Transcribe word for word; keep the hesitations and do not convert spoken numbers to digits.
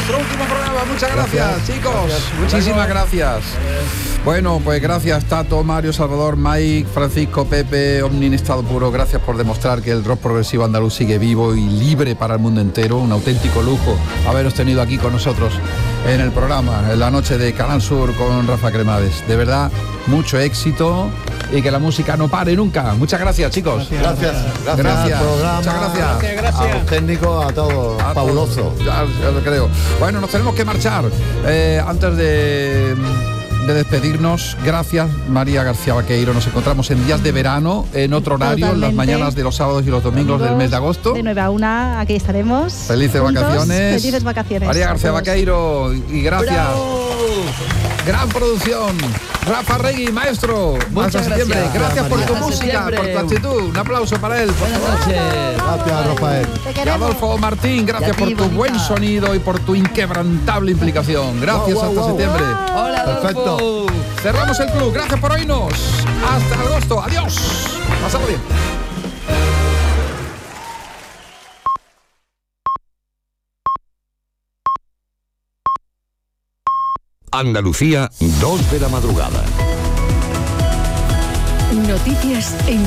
nuestro último programa. Muchas gracias, Gracias. chicos. Gracias. Muchísimas gracias. Bueno, pues gracias Tato, Mario, Salvador, Mike, Francisco, Pepe, Omni en estado puro. Gracias por demostrar que el rock progresivo andaluz sigue vivo y libre para el mundo entero. Un auténtico lujo haberos tenido aquí con nosotros en el programa, en la noche de Canal Sur con Rafa Cremades. De verdad, mucho éxito y que la música no pare nunca. Muchas gracias, chicos. Gracias, gracias, Gracias. al programa, Muchas gracias. Gracias, gracias. a los técnicos, a todos, A fabuloso. todos. Ya, ya lo creo. Bueno, nos tenemos que marchar. Eh, antes de, de despedirnos, gracias María García Vaqueiro. Nos encontramos en días de verano, en otro horario, en las Totalmente. mañanas de los sábados y los domingos del mes de agosto. De nueve a una, aquí estaremos. Felices juntos. vacaciones. Felices vacaciones. María a García todos. Vaqueiro, y gracias. ¡Bravo! Gran producción. Rafa Regui, maestro. Muchas Hasta septiembre. gracias. Gracias por tu Hasta música, por septiembre. tu actitud. Un aplauso para él. por Buenas favor. noches. Gracias, Rafael. Te Y queremos. Adolfo Martín, gracias Y a ti, por tu bonita. buen sonido y por tu inquebrantable implicación. Gracias, Guau, guau, hasta guau. septiembre. Hola, Adolfo. Perfecto. Cerramos el club. Gracias por oírnos. Hasta agosto. Adiós. Pasado bien. Andalucía, dos de la madrugada. Noticias en